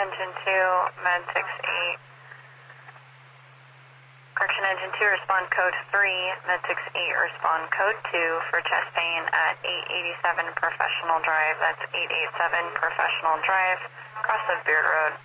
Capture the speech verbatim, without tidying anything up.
Engine two, Med six eight. Correction, Engine two, respond code three, Med six eight, respond code two for chest pain at eight eighty-seven Professional Drive. That's eight eighty-seven Professional Drive, cross of Beard Road.